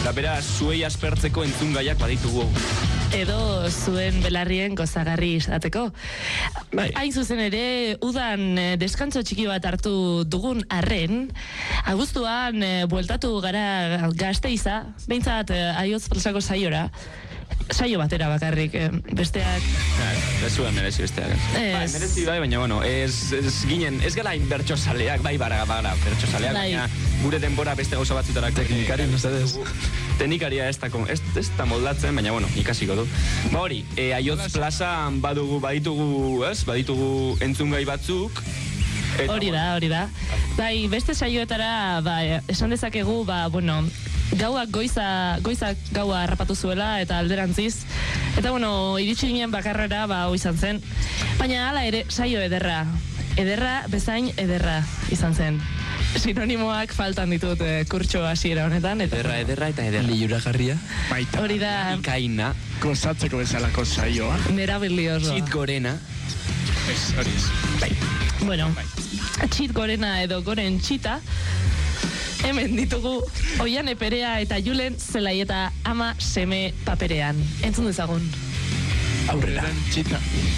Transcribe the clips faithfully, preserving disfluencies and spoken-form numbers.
Eta beraz, zuei aspertzeko entzungaiak baditugu. Edo zuen belarrien gozagarri izateko. Bai. Hain zuzen ere, udan eh, deskantzo txiki bat hartu dugun arren, abuztuan eh, bueltatu gara Gasteiza, behintzat eh, aiotz plazako saiora, saio batera bakarrik, eh, besteak... Ez zuen merezi besteak. Ez. Bai, merezi bai, baina bueno, ez, ez ginen, ez gara inbertsozaleak, bai bara, bara, bertsozaleak, Bai. baina gure denbora beste gauza batzutarako. Teknikari, mesedez. Teknikaria ez da, ez, ez da moldatzen, baina bueno, ikasiko du. Ba hori, e, Aiotz plazan badugu, baditugu, ez, baditugu entzungai batzuk. Eta, Hori da, hori da. Bai, beste saioetara, ba, esan dezakegu, ba, bueno, gauak goiza, goizak gaua harrapatu zuela eta alderantziz. Eta, bueno, iritsi ginen bakarrera, ba, hau izan zen. Baina hala ere, saio ederra. Ederra, bezain ederra izan zen. Sinonimoak faltan ditut eh, kurtso hasiera honetan. Eta, Ederra, ederra eta ederra. Liura jarria. Baita. hori da, Ikaina, Gozatzeko bezalako saioa. nerabilioso. txit gorena. Ez, hori ez. Bai. Bueno, txit gorena edo goren txita, hemen ditugu Oiane Perea eta Julen Zelaieta ama seme paperean. Entzun dezagun. Aurrera. Txita.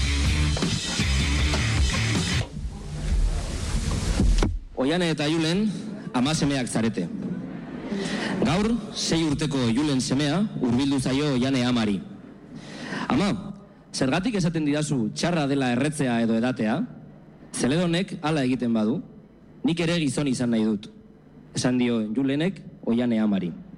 Oiane eta Julen ama semeak zarete. Gaur, sei urteko Julen semea hurbildu zaio Oiane amari. Ama, zergatik esaten didazu txarra dela erretzea edo edatea? Zeledonek hala egiten badu, nik ere gizon izan nahi dut. Esan dio Julenek Oiane amari.